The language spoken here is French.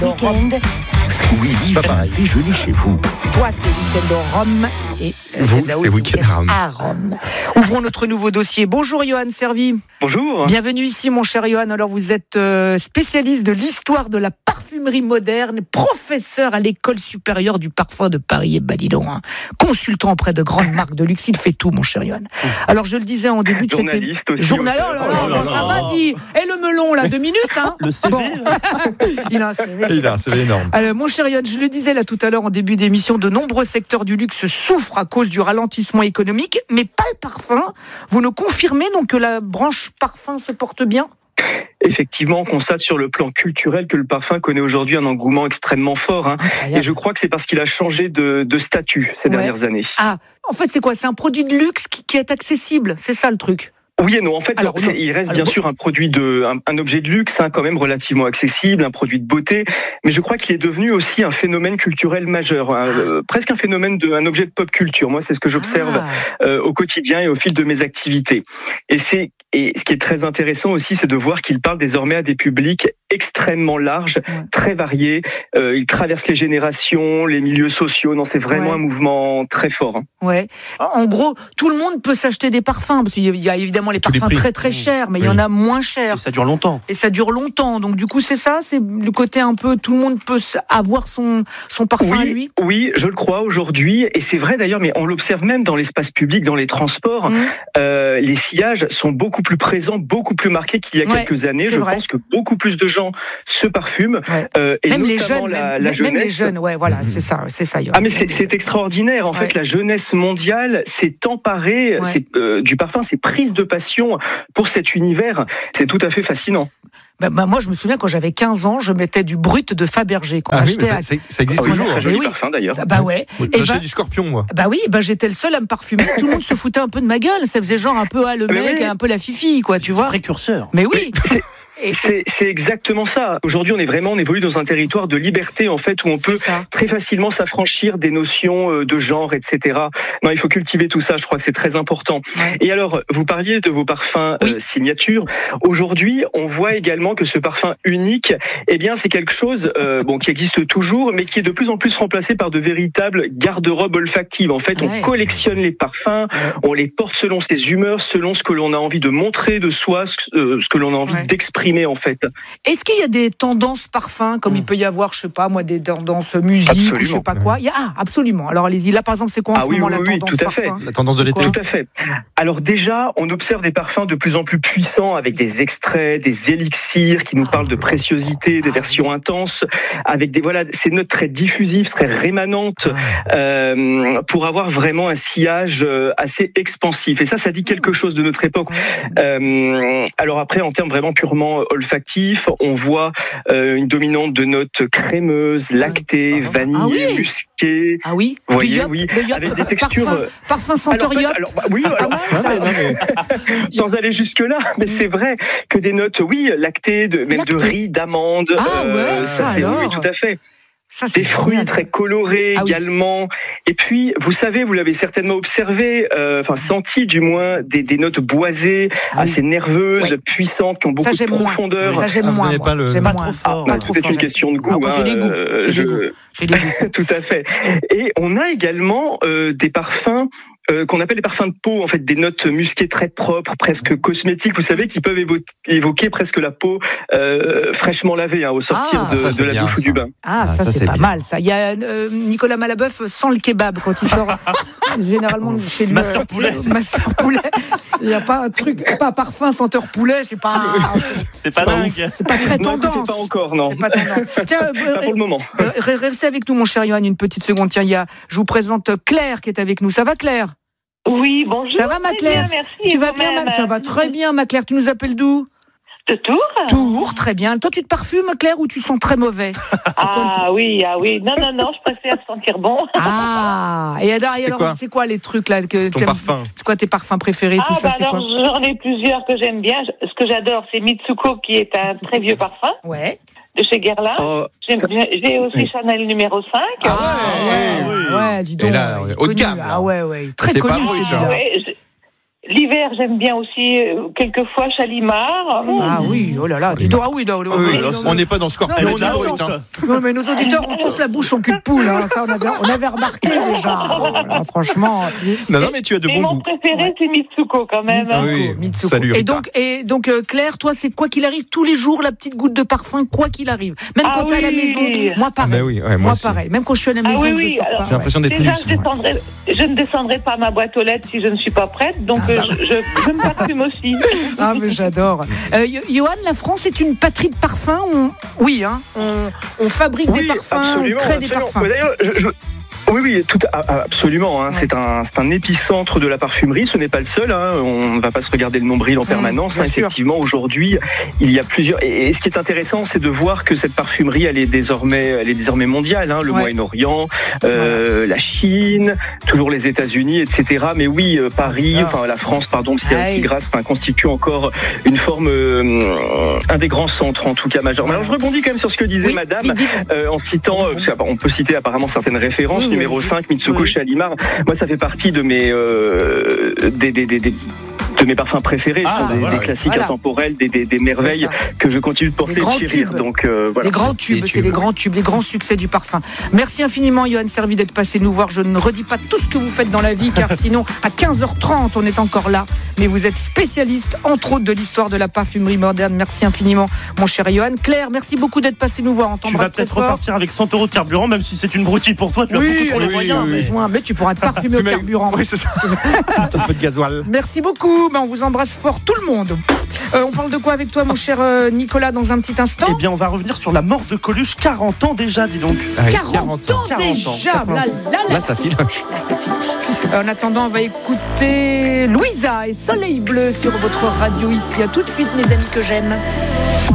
Week-end. Oui, c'est pas déjeuner chez vous. Toi, c'est week-end au Rhum et vous, c'est week-end à Rome. Ouvrons notre nouveau dossier. Bonjour Johan Servi. Bonjour. Bienvenue ici mon cher Johan. Alors vous êtes spécialiste de l'histoire de la parfumerie moderne, professeur à l'école supérieure du parfum de Paris et Balidon, consultant auprès de grandes marques de luxe. Il fait tout mon cher Johan. Alors je le disais en début de cette journaliste. Ça va dit. Et le melon là, 2 minutes hein. Le CV. Bon. Il a un CV. Il a un CV énorme. Alors, mon cher Johan, je le disais là tout à l'heure en début d'émission, de nombreux secteurs du luxe souffrent à cause du ralentissement économique, mais pas le parfum. Vous nous confirmez donc que la branche parfum se porte bien ? Effectivement, on constate sur le plan culturel que le parfum connaît aujourd'hui un engouement extrêmement fort. Et je crois que c'est parce qu'il a changé de statut ces dernières années. Ah, en fait, c'est quoi ? C'est un produit de luxe qui est accessible, c'est ça le truc ? Oui et non. En fait, il reste bien sûr un produit un objet de luxe, quand même relativement accessible, un produit de beauté. Mais je crois qu'il est devenu aussi un phénomène culturel majeur, presque un phénomène un objet de pop culture. Moi, c'est ce que j'observe au quotidien et au fil de mes activités. Et ce qui est très intéressant aussi, c'est de voir qu'il parle désormais à des publics extrêmement larges, très variés. Il traverse les générations, les milieux sociaux. Non, c'est vraiment un mouvement très fort. Ouais. En gros, tout le monde peut s'acheter des parfums, parce qu'il y a évidemment les parfums très très chers, mais il y en a moins chers. Et ça dure longtemps. Donc du coup, c'est ça, c'est le côté un peu, tout le monde peut avoir son parfum à lui. Oui, je le crois aujourd'hui, et c'est vrai d'ailleurs, mais on l'observe même dans l'espace public, dans les transports. Les sillages sont beaucoup plus présents, beaucoup plus marqués qu'il y a quelques années. Je pense que beaucoup plus de gens se parfument, et même les notamment jeunes, la jeunesse. Même les jeunes, voilà, c'est ça. Mais c'est extraordinaire. En fait, la jeunesse mondiale s'est emparée du parfum, s'est prise de passion pour cet univers. C'est tout à fait fascinant. Moi, je me souviens quand j'avais 15 ans, je mettais du brut de Fabergé qu'on achetait. Ça existe toujours. C'est un joli parfum d'ailleurs. J'achète du Scorpion, moi. J'étais le seul à me parfumer. Tout le monde se foutait un peu de ma gueule. Ça faisait genre un peu le mec, un peu la fifi, quoi, tu vois. Précurseur. Mais oui. C'est exactement ça. Aujourd'hui, on évolue dans un territoire de liberté, en fait, où on peut très facilement s'affranchir des notions de genre, etc. Non, il faut cultiver tout ça. Je crois que c'est très important. Et alors, vous parliez de vos parfums signature. Aujourd'hui, on voit également que ce parfum unique, c'est quelque chose, qui existe toujours, mais qui est de plus en plus remplacé par de véritables garde-robes olfactives. En fait, on collectionne les parfums, on les porte selon ses humeurs, selon ce que l'on a envie de montrer de soi, ce que l'on a envie d'exprimer. En fait. Est-ce qu'il y a des tendances parfums, comme il peut y avoir, je sais pas moi, des tendances musique, ou je sais pas quoi ? Absolument. Alors allez-y, là par exemple, c'est quoi en ce moment la tendance parfum ? La tendance de l'été. Tout à fait. Alors déjà, on observe des parfums de plus en plus puissants, avec des extraits, des élixirs qui nous parlent de préciosité, des versions intenses, avec ces notes très diffusives, très rémanentes, pour avoir vraiment un sillage assez expansif. Et ça dit quelque chose de notre époque. Alors après, en termes vraiment purement olfactif, on voit une dominante de notes crémeuses, lactées, vanillées, musquées. Ah oui. Vous voyez, avec des textures. Parfum senteur yop. Sans aller jusque là, mais c'est vrai que des notes, lactées, même de riz, d'amande. Oui, tout à fait. Des fruits très colorés également. Et puis, vous savez, vous l'avez certainement observé, senti du moins, des notes boisées, assez nerveuses, puissantes, qui ont beaucoup de profondeur. Ça, j'aime moins. J'aime pas trop fort. C'est une question de goût. C'est des goûts. Tout à fait. Et on a également des parfums qu'on appelle les parfums de peau, en fait, des notes musquées très propres, presque cosmétiques, vous savez, qui peuvent évoquer presque la peau fraîchement lavée au sortir de la douche ou du bain. Ça c'est pas mal, ça. Il y a Nicolas Malabeuf sans le kebab quand il sort généralement chez lui. Master poulet. Il n'y a pas un truc, pas un parfum senteur poulet, c'est pas dingue. C'est pas très tendance. C'est pas encore, non. C'est pas tendance. Tiens, pas pour le moment. Restez avec nous, mon cher Johan, une petite seconde. Tiens, je vous présente Claire qui est avec nous. Ça va, Claire ? Oui, bonjour. Ça va, ma Claire ? Bien, merci. Tu vas bien, ça va très bien, ma Claire. Tu nous appelles d'où ? De Tours. Tours, très bien. Toi, tu te parfumes, Claire, ou tu sens très mauvais ? Oui. Non, je préfère sentir bon. Et alors, c'est quoi les trucs là ton parfum ? C'est quoi tes parfums préférés, tout ça, c'est quoi ? J'en ai plusieurs que j'aime bien. Ce que j'adore, c'est Mitsuko, qui est un très vieux parfum. Ouais. De chez Guerlain. J'ai aussi Chanel numéro 5. Ouais, dis donc. Et là, haut de gamme. Très connu, celui-là. L'hiver, j'aime bien aussi quelquefois Chalimard. Ah oui, oh là là. On n'est pas dans Scorpion. Non, mais nos auditeurs ont tous la bouche en cul de poule. Hein. Ça, on avait remarqué déjà. Voilà, franchement. Non, mais tu as de bons goûts. Mon préféré, c'est Mitsuko quand même. Mitsuko. Salut. Et donc, Claire, toi, c'est quoi qu'il arrive tous les jours la petite goutte de parfum, quoi qu'il arrive. Même quand t'es à la maison. Moi, pareil. Moi, pareil. Même quand je suis à la maison, je sors pas. J'ai l'impression d'être déjà, plus. je ne descendrai pas ma boîte aux lettres si je ne suis pas prête. Donc, je me parfume aussi. Ah, mais j'adore. Johan, la France est une patrie de parfums. Oui, hein. On fabrique des parfums, absolument, on crée des parfums. D'ailleurs, Oui, absolument. Hein. C'est un épicentre de la parfumerie. Ce n'est pas le seul. Hein. On ne va pas se regarder le nombril en permanence. Hein. Effectivement, aujourd'hui, il y a plusieurs. Et ce qui est intéressant, c'est de voir que cette parfumerie, elle est désormais mondiale. Hein. Le Moyen-Orient, la Chine, toujours les États-Unis, etc. Mais oui, Paris, la France, pardon, parce qu'il y a aussi Grasse, constitue encore une forme, un des grands centres, en tout cas majeurs. Alors, je rebondis quand même sur ce que disait Madame, en citant, parce qu'on peut citer apparemment certaines références. Numéro 5, Mitsuko Chalimard. Moi, ça fait partie de mes de mes parfums préférés, des classiques intemporels, des merveilles que je continue de porter et de chérir. Donc, les grands tubes, c'est les grands tubes, les grands succès du parfum. Merci infiniment, Johan Servi, d'être passé nous voir. Je ne redis pas tout ce que vous faites dans la vie, car sinon, à 15h30, on est encore là. Mais vous êtes spécialiste, entre autres, de l'histoire de la parfumerie moderne. Merci infiniment, mon cher Johan. Claire, merci beaucoup d'être passé nous voir. Tu vas peut-être repartir avec 100 € de carburant, même si c'est une broutille pour toi. Tu as beaucoup trop les moyens. Mais tu pourras te parfumer au carburant. Oui, c'est ça. Un peu de gasoil. Merci beaucoup. On vous embrasse fort, tout le monde. On parle de quoi avec toi, mon cher Nicolas, dans un petit instant? Eh bien, on va revenir sur la mort de Coluche. 40 ans déjà, dis donc. 40 ans déjà. Là, ça filoche. En attendant, on va écouter Louisa et Soleil Bleu sur votre radio ici. À tout de suite, mes amis que j'aime.